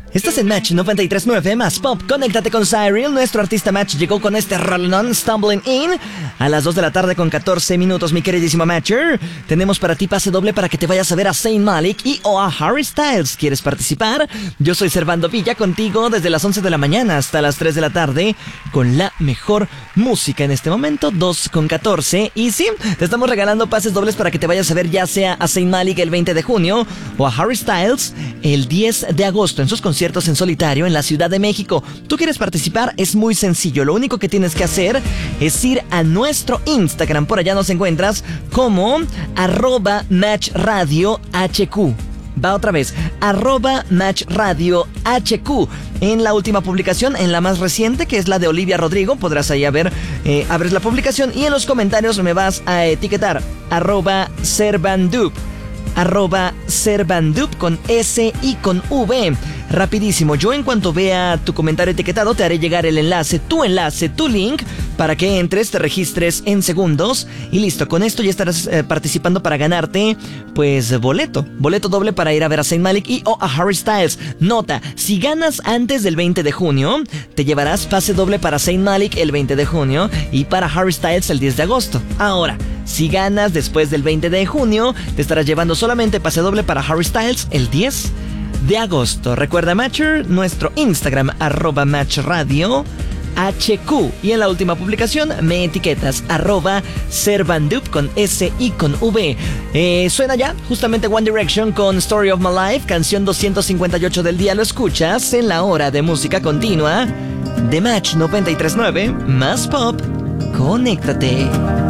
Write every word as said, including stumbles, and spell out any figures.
Estás en Match noventa y tres punto nueve más Pop. Conéctate con Cyril. Nuestro artista Match llegó con este rolón Stumbling In a las dos de la tarde con catorce minutos, mi queridísimo Matcher. Tenemos para ti pase doble para que te vayas a ver a Zayn Malik y o a Harry Styles. ¿Quieres participar? Yo soy Servando Villa, contigo desde las once de la mañana hasta las tres de la tarde con la mejor música en este momento, dos con catorce. Y sí, te estamos regalando pases dobles para que te vayas a ver ya sea a Zayn Malik el veinte de junio o a Harry Styles el diez de agosto en sus conciertos en solitario en la Ciudad de México. ¿Tú quieres participar? Es muy sencillo. Lo único que tienes que hacer es ir a nuestro Instagram. Por allá nos encuentras como arroba Match Radio H Q. Va otra vez, arroba Match Radio H Q. En la última publicación, en la más reciente, que es la de Olivia Rodrigo, podrás ahí a ver, eh, abres la publicación y en los comentarios me vas a etiquetar arroba Servandup. Arroba Servandup con S y con V. Rapidísimo, yo en cuanto vea tu comentario etiquetado te haré llegar el enlace, tu enlace, tu link, para que entres, te registres en segundos y listo. Con esto ya estarás eh, participando para ganarte, pues, boleto. Boleto doble para ir a ver a Zayn Malik y o a Harry Styles. Nota, si ganas antes del veinte de junio, te llevarás pase doble para Zayn Malik el veinte de junio y para Harry Styles el diez de agosto. Ahora, si ganas después del veinte de junio, te estarás llevando solamente pase doble para Harry Styles el diez de agosto. Recuerda, Matcher, nuestro Instagram, arroba Match Radio H Q. Y en la última publicación me etiquetas, arroba Servandup con S y con V. Eh, suena ya justamente One Direction con Story of My Life, canción doscientos cincuenta y ocho del día. Lo escuchas en la hora de música continua de Match noventa y tres punto nueve más Pop. Conéctate.